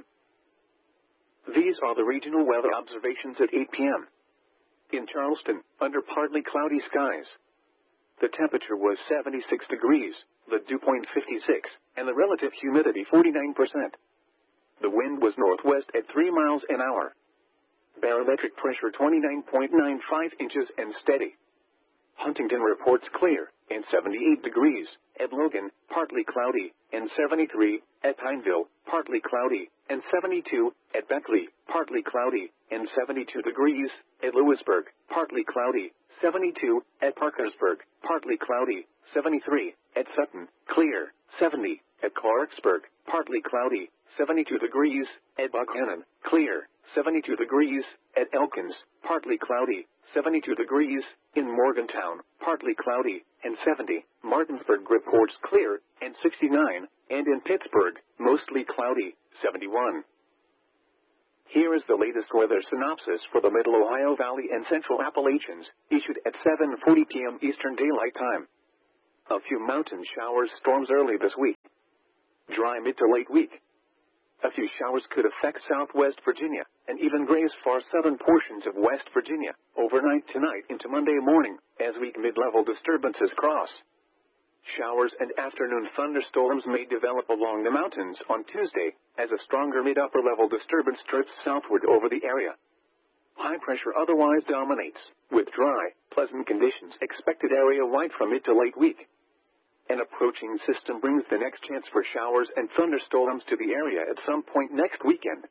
Speaker 1: These are the regional weather observations at eight p m In Charleston, under partly cloudy skies. The temperature was seventy-six degrees, the dew point fifty-six, and the relative humidity forty-nine percent. The wind was northwest at three miles an hour. Barometric pressure twenty-nine point nine five inches and steady. Huntington reports clear, and seventy-eight degrees. At Logan, partly cloudy, and seventy-three. At Pineville, partly cloudy, and seventy-two. At Beckley, partly cloudy, and seventy-two degrees. At Lewisburg, partly cloudy, seventy-two. At Parkersburg, partly cloudy, seventy-three. At Sutton, clear, seventy. At Clarksburg, partly cloudy, seventy-two degrees. At Buckhannon, clear, seventy-two degrees. At Elkins, partly cloudy, seventy-two degrees. In Morgantown, partly cloudy, and seventy. Martinsburg reports clear, and sixty-nine. And in Pittsburgh, mostly cloudy, seventy-one. Here is the latest weather synopsis for the Middle Ohio Valley and Central Appalachians, issued at seven forty p.m. Eastern Daylight Time. A few mountain showers, storms early this week. Dry mid to late week. A few showers could affect southwest Virginia, and even graze far southern portions of West Virginia, overnight tonight into Monday morning, as weak mid-level disturbances cross. Showers and afternoon thunderstorms may develop along the mountains on Tuesday, as a stronger mid-upper level disturbance drifts southward over the area. High pressure otherwise dominates, with dry, pleasant conditions expected area-wide from mid to late week. An approaching system brings the next chance for showers and thunderstorms to the area at some point next weekend.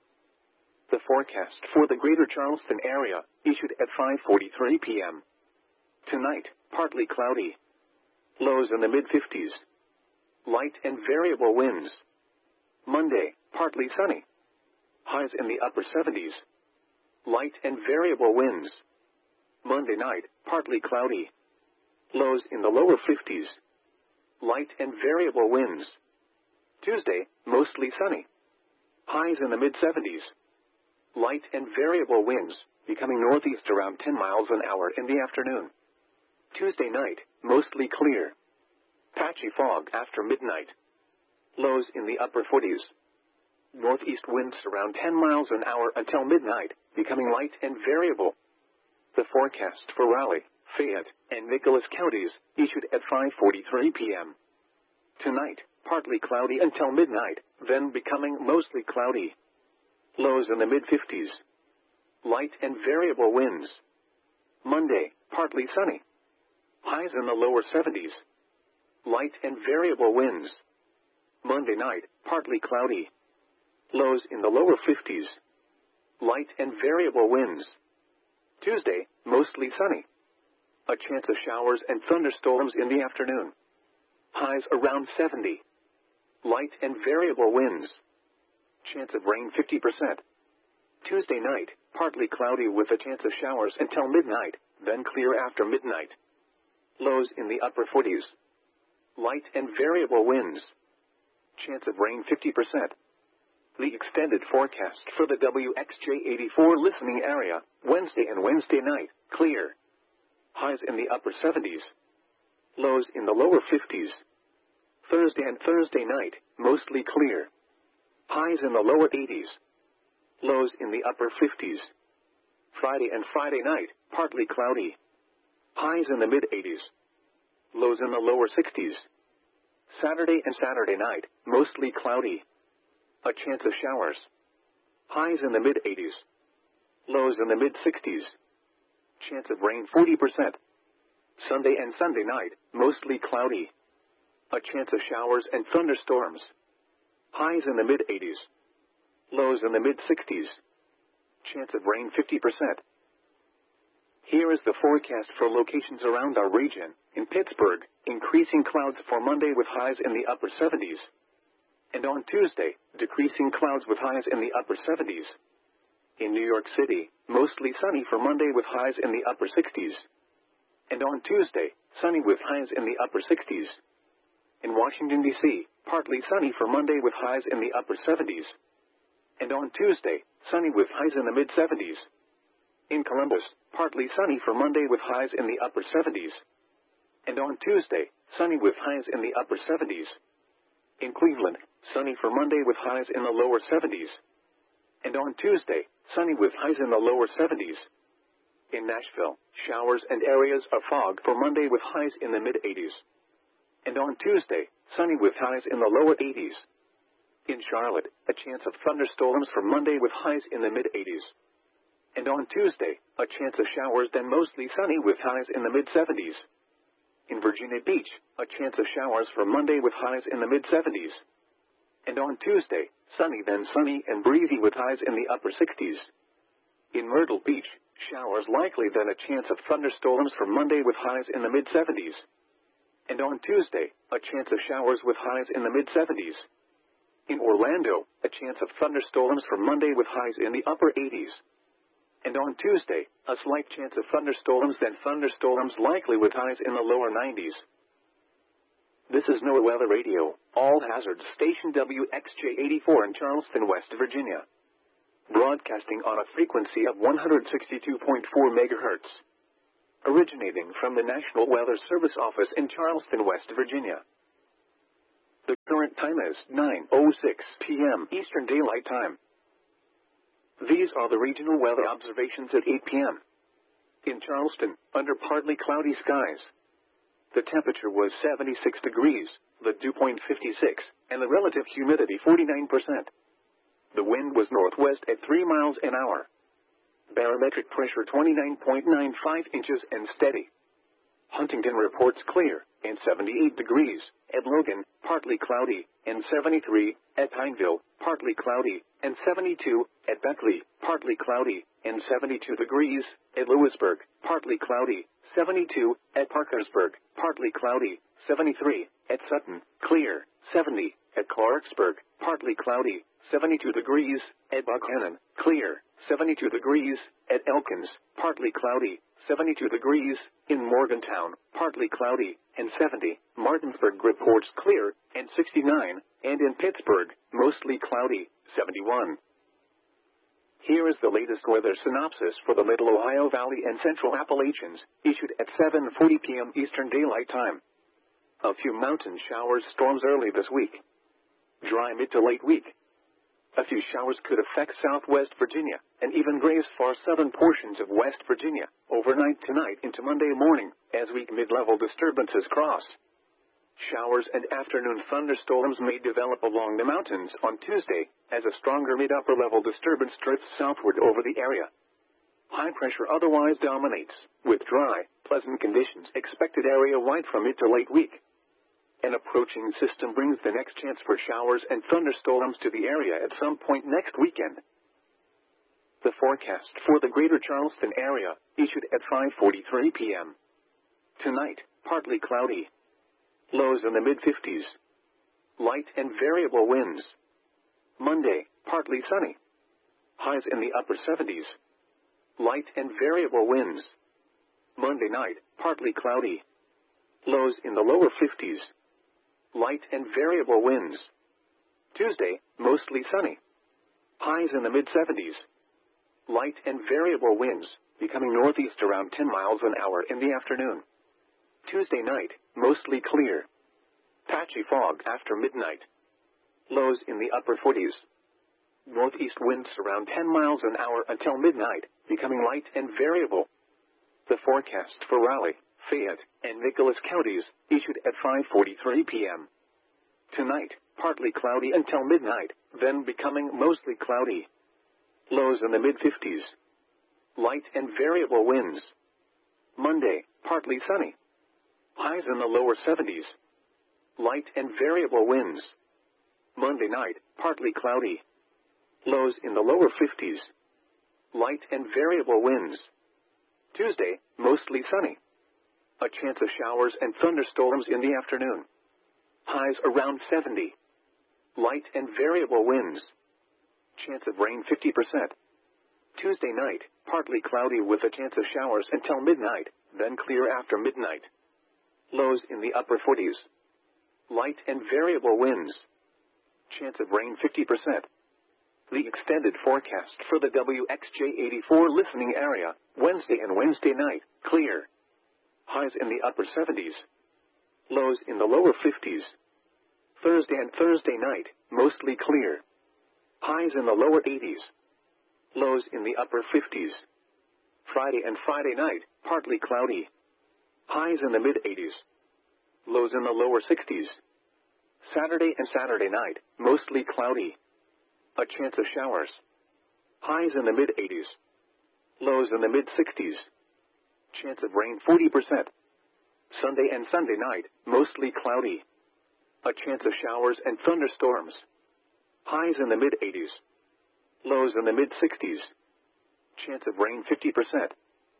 Speaker 1: The forecast for the greater Charleston area, issued at five forty-three p.m. Tonight, partly cloudy. Lows in the mid fifties. Light and variable winds. Monday, partly sunny. Highs in the upper seventies. Light and variable winds. Monday night, partly cloudy. Lows in the lower fifties. Light and variable winds. Tuesday, mostly sunny. Highs in the mid seventies. Light and variable winds, becoming northeast around ten miles an hour in the afternoon. Tuesday night, mostly clear. Patchy fog after midnight. Lows in the upper forties. Northeast winds around ten miles an hour until midnight, becoming light and variable. The forecast for Raleigh, Fayette, and Nicholas counties, issued at five forty-three p.m. Tonight, partly cloudy until midnight, then becoming mostly cloudy. Lows in the mid fifties. Light and variable winds. Monday, partly sunny. Highs in the lower seventies. Light and variable winds. Monday night, partly cloudy. Lows in the lower fifties. Light and variable winds. Tuesday, mostly sunny. A chance of showers and thunderstorms in the afternoon. Highs around seventy. Light and variable winds. Chance of rain fifty percent. Tuesday night, partly cloudy with a chance of showers until midnight, then clear after midnight. Lows in the upper forties. Light and variable winds. Chance of rain fifty percent. The extended forecast for the W X J eighty-four listening area, Wednesday and Wednesday night, clear. Highs in the upper seventies. Lows in the lower fifties. Thursday and Thursday night, mostly clear. Highs in the lower eighties. Lows in the upper fifties. Friday and Friday night, partly cloudy. Highs in the mid eighties. Lows in the lower sixties. Saturday and Saturday night, mostly cloudy. A chance of showers. Highs in the mid eighties. Lows in the mid sixties. Chance of rain forty percent. Sunday and Sunday night, mostly cloudy. A chance of showers and thunderstorms. Highs in the mid eighties. Lows in the mid sixties. Chance of rain fifty percent. Here is the forecast for locations around our region. In Pittsburgh, increasing clouds for Monday with highs in the upper seventies. And on Tuesday, decreasing clouds with highs in the upper seventies. In New York City, mostly sunny for Monday with highs in the upper sixties. And on Tuesday, sunny with highs in the upper sixties. In Washington, D C, partly sunny for Monday with highs in the upper seventies. And on Tuesday, sunny with highs in the mid seventies. In Columbus, partly sunny for Monday with highs in the upper seventies. And on Tuesday, sunny with highs in the upper seventies. In Cleveland, sunny for Monday with highs in the lower seventies. And on Tuesday, sunny with highs in the lower seventies. In Nashville, showers and areas of fog for Monday with highs in the mid eighties. And on Tuesday, sunny with highs in the lower eighties. In Charlotte, a chance of thunderstorms for Monday with highs in the mid eighties. And on Tuesday, a chance of showers, then mostly sunny with highs in the mid seventies. In Virginia Beach, a chance of showers for Monday with highs in the mid seventies. And on Tuesday, sunny then sunny and breezy with highs in the upper sixties. In Myrtle Beach, showers likely, then a chance of thunderstorms for Monday with highs in the mid seventies. And on Tuesday, a chance of showers with highs in the mid seventies. In Orlando, a chance of thunderstorms for Monday with highs in the upper eighties. And on Tuesday, a slight chance of thunderstorms, then thunderstorms likely with highs in the lower nineties. This is NOAA Weather Radio, all hazards station W X J eighty-four in Charleston, West Virginia. broadcasting on a frequency of one hundred sixty-two point four megahertz, originating from the National Weather Service office in Charleston, West Virginia. The current time is nine oh six p m Eastern Daylight Time. These are the regional weather observations at eight p m In Charleston, under partly cloudy skies. The temperature was seventy-six degrees, the dew point fifty-six, and the relative humidity forty-nine percent. The wind was northwest at three miles an hour. Barometric pressure twenty-nine point nine five inches and steady. Huntington reports clear, and seventy-eight degrees. At Logan, partly cloudy, and seventy-three. At Pineville, partly cloudy, and seventy-two. At Beckley, partly cloudy, and seventy-two degrees. At Lewisburg, partly cloudy, seventy-two. At Parkersburg, partly cloudy, seventy-three. At Sutton, clear, seventy. At Clarksburg, partly cloudy, seventy-two degrees. At Buchanan, clear, seventy-two degrees. At Elkins, partly cloudy, seventy-two degrees. In Morgantown, partly cloudy, and seventy. Martinsburg reports clear, and sixty-nine. And in Pittsburgh, mostly cloudy, seventy-one. Here is the latest weather synopsis for the Middle Ohio Valley and Central Appalachians, issued at seven forty p m Eastern Daylight Time. A few mountain showers, storms early this week. Dry mid to late week. A few showers could affect southwest Virginia, and even graze far southern portions of West Virginia, overnight tonight into Monday morning, as weak mid-level disturbances cross. Showers and afternoon thunderstorms may develop along the mountains on Tuesday, as a stronger mid-upper level disturbance drifts southward over the area. High pressure otherwise dominates, with dry, pleasant conditions expected area-wide from mid to late week. An approaching system brings the next chance for showers and thunderstorms to the area at some point next weekend. The forecast for the greater Charleston area, issued at five forty-three p m Tonight, partly cloudy. Lows in the mid fifties. Light and variable winds. Monday, partly sunny. Highs in the upper seventies. Light and variable winds. Monday night, partly cloudy. Lows in the lower fifties. Light and variable winds. Tuesday, mostly sunny. Highs in the mid seventies. Light and variable winds, becoming northeast around ten miles an hour in the afternoon. Tuesday night, mostly clear. Patchy fog after midnight. Lows in the upper forties. Northeast winds around ten miles an hour until midnight, becoming light and variable. The forecast for Raleigh, Fayette, and Nicholas counties, issued at five forty-three p m Tonight, partly cloudy until midnight, then becoming mostly cloudy. Lows in the mid fifties. Light and variable winds. Monday, partly sunny. Highs in the lower seventies. Light and variable winds. Monday night, partly cloudy. Lows in the lower fifties. Light and variable winds. Tuesday, mostly sunny. A chance of showers and thunderstorms in the afternoon. Highs around seventy. Light and variable winds. Chance of rain fifty percent. Tuesday night, partly cloudy with a chance of showers until midnight, then clear after midnight. Lows in the upper forties. Light and variable winds. Chance of rain fifty percent. The extended forecast for the W X J eighty-four listening area, Wednesday and Wednesday night, clear. Highs in the upper seventies. Lows in the lower fifties. Thursday and Thursday night, mostly clear. Highs in the lower eighties. Lows in the upper fifties. Friday and Friday night, partly cloudy. Highs in the mid eighties. Lows in the lower sixties. Saturday and Saturday night, mostly cloudy. A chance of showers. Highs in the mid eighties. Lows in the mid sixties. Chance of rain forty percent. Sunday and Sunday night, mostly cloudy. A chance of showers and thunderstorms. Highs in the mid eighties. Lows in the mid sixties. Chance of rain fifty percent.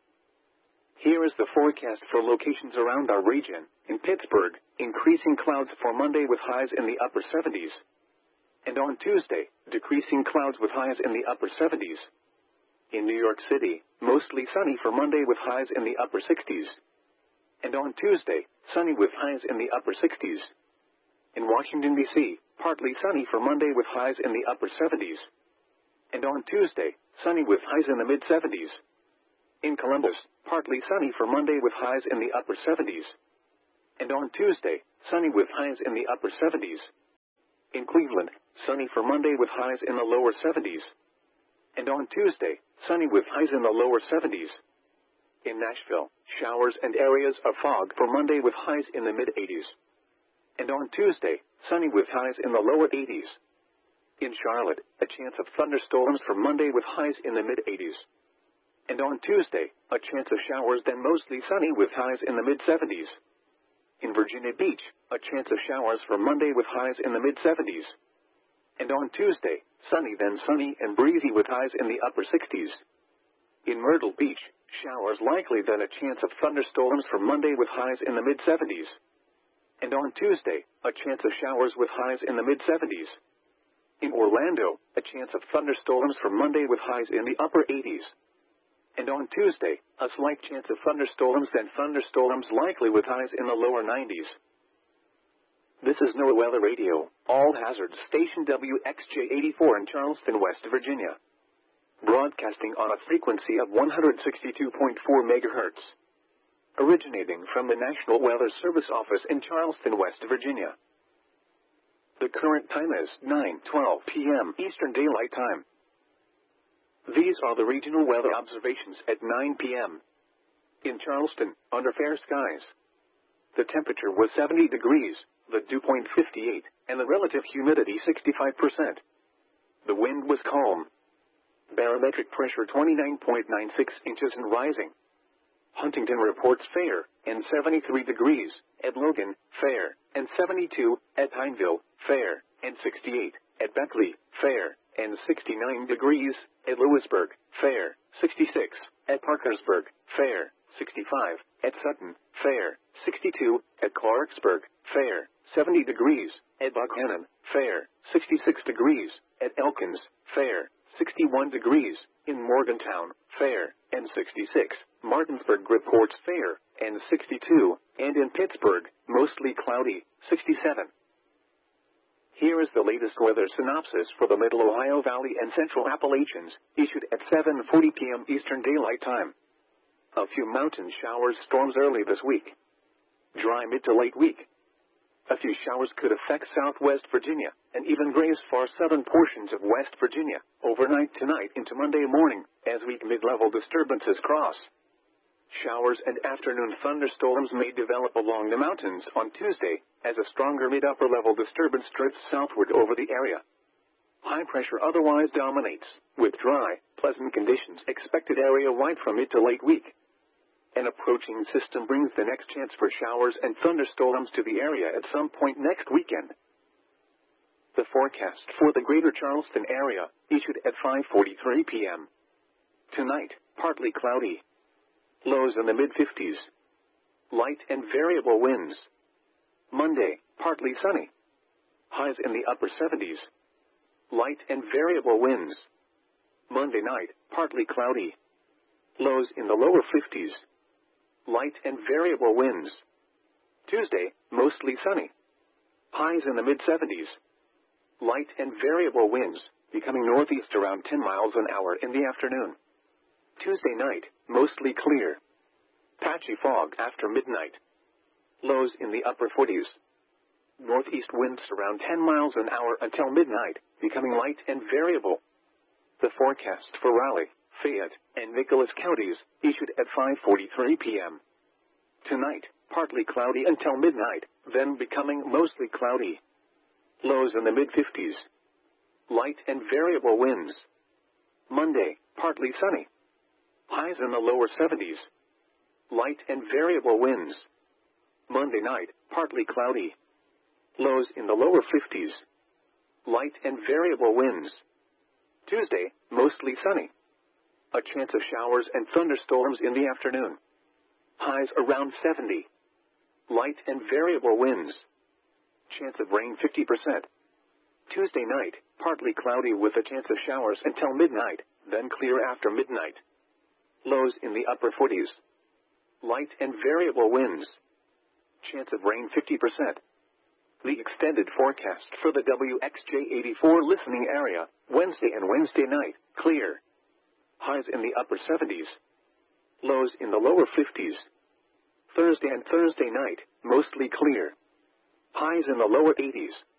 Speaker 1: Here is the forecast for locations around our region. In Pittsburgh, increasing clouds for Monday with highs in the upper seventies. And on Tuesday, decreasing clouds with highs in the upper seventies. In New York City, mostly sunny for Monday with highs in the upper sixties. And on Tuesday, sunny with highs in the upper sixties. In Washington, D C, partly sunny for Monday with highs in the upper seventies. And on Tuesday, sunny with highs in the mid seventies. In Columbus, partly sunny for Monday with highs in the upper seventies. And on Tuesday, sunny with highs in the upper seventies. In Cleveland, sunny for Monday with highs in the lower seventies. And on Tuesday, sunny with highs in the lower seventies. In Nashville, showers and areas of fog for Monday with highs in the mid eighties. And on Tuesday, sunny with highs in the lower eighties. In Charlotte, a chance of thunderstorms for Monday with highs in the mid eighties. And on Tuesday, a chance of showers then mostly sunny with highs in the mid seventies. In Virginia Beach, a chance of showers for Monday with highs in the mid seventies. And on Tuesday, sunny then sunny and breezy with highs in the upper sixties. In Myrtle Beach, showers likely then a chance of thunderstorms for Monday with highs in the mid seventies. And on Tuesday, a chance of showers with highs in the mid seventies. In Orlando, a chance of thunderstorms for Monday with highs in the upper eighties. And on Tuesday, a slight chance of thunderstorms then thunderstorms likely with highs in the lower nineties. This is NOAA Weather Radio, all hazards station W X J eighty-four in Charleston, West Virginia. Broadcasting on a frequency of one hundred sixty-two point four megahertz. Originating from the National Weather Service office in Charleston, West Virginia. The current time is nine twelve p m Eastern Daylight Time. These are the regional weather observations at nine p m In Charleston, under fair skies. The temperature was seventy degrees, the dew point fifty-eight, and the relative humidity sixty-five percent. The wind was calm. Barometric pressure twenty-nine point nine six inches and rising. Huntington reports fair, and seventy-three degrees, at Logan, fair, and seventy-two, at Pineville, fair, and sixty-eight, at Beckley, fair, and sixty-nine degrees, at Lewisburg, fair, sixty-six, at Parkersburg, fair, sixty-five, at Sutton, fair, sixty-two, at Clarksburg, fair, seventy degrees, at Buckhannon, fair, sixty-six degrees, at Elkins, fair, sixty-one degrees, in Morgantown, fair, and sixty-six, Martinsburg reports fair, and sixty-two, and in Pittsburgh, mostly cloudy, sixty-seven. Here is the latest weather synopsis for the Middle Ohio Valley and Central Appalachians, issued at seven forty p m Eastern Daylight Time. A few mountain showers, storms early this week. Dry mid to late week. A few showers could affect southwest Virginia, and even graze far southern portions of West Virginia, overnight tonight into Monday morning, as weak mid-level disturbances cross. Showers and afternoon thunderstorms may develop along the mountains on Tuesday, as a stronger mid-upper level disturbance drifts southward over the area. High pressure otherwise dominates, with dry, pleasant conditions expected area-wide from mid to late week. An approaching system brings the next chance for showers and thunderstorms to the area at some point next weekend. The forecast for the greater Charleston area, issued at five forty-three p m Tonight, partly cloudy. Lows in the mid fifties. Light and variable winds. Monday, partly sunny. Highs in the upper seventies. Light and variable winds. Monday night, partly cloudy. Lows in the lower fifties. Light and variable winds. Tuesday, mostly sunny. Highs in the mid seventies. Light and variable winds, becoming northeast around ten miles an hour in the afternoon. Tuesday night, mostly clear. Patchy fog after midnight. Lows in the upper forties. Northeast winds around ten miles an hour until midnight, becoming light and variable. The forecast for Raleigh, Fayette, and Nicholas counties, issued at five forty-three p m Tonight, partly cloudy until midnight, then becoming mostly cloudy. Lows in the mid fifties. Light and variable winds. Monday, partly sunny. Highs in the lower seventies. Light and variable winds. Monday night, partly cloudy. Lows in the lower fifties. Light and variable winds. Tuesday, mostly sunny. A chance of showers and thunderstorms in the afternoon. Highs around seventy. Light and variable winds. Chance of rain fifty percent. Tuesday night, partly cloudy with a chance of showers until midnight, then clear after midnight. Lows in the upper forties. Light and variable winds. Chance of rain fifty percent. The extended forecast for the W X J eighty-four listening area, Wednesday and Wednesday night, clear. Highs in the upper seventies. Lows in the lower fifties. Thursday and Thursday night, mostly clear. Highs in the lower eighties.